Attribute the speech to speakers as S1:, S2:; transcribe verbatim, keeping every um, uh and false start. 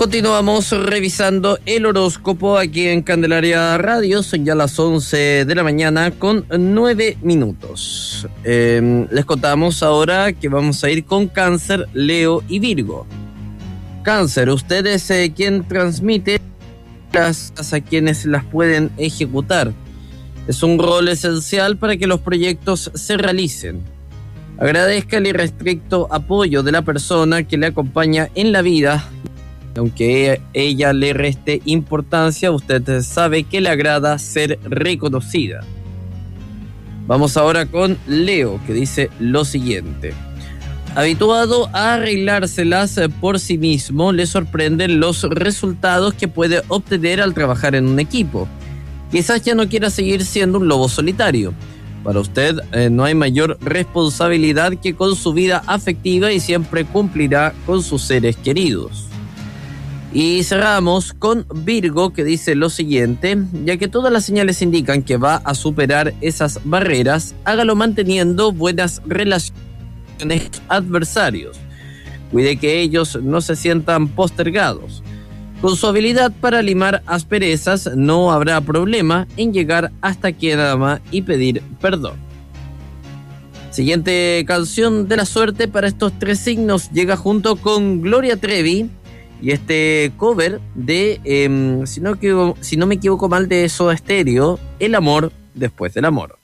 S1: Continuamos revisando el horóscopo aquí en Candelaria Radio. Son ya las once de la mañana con nueve minutos. Eh, les contamos ahora que vamos a ir con Cáncer, Leo y Virgo. Cáncer, usted es eh, quien transmite las a quienes las pueden ejecutar. Es un rol esencial para que los proyectos se realicen. Agradezca el irrestricto apoyo de la persona que le acompaña en la vida. Aunque ella le reste importancia, usted sabe que le agrada ser reconocida. Vamos ahora con Leo, que dice lo siguiente. Habituado a arreglárselas por sí mismo, le sorprenden los resultados que puede obtener al trabajar en un equipo. Quizás ya no quiera seguir siendo un lobo solitario. Para usted eh, no hay mayor responsabilidad que con su vida afectiva y siempre cumplirá con sus seres queridos. Y cerramos con Virgo, que dice lo siguiente: ya que todas las señales indican que va a superar esas barreras, hágalo manteniendo buenas relaciones con adversarios. Cuide que ellos no se sientan postergados. Con su habilidad para limar asperezas, no habrá problema en llegar hasta quien ama y pedir perdón. Siguiente canción de la suerte para estos tres signos llega junto con Gloria Trevi. Y este cover de, eh, si, no, si no me equivoco mal, de Soda Stereo, El amor después del amor.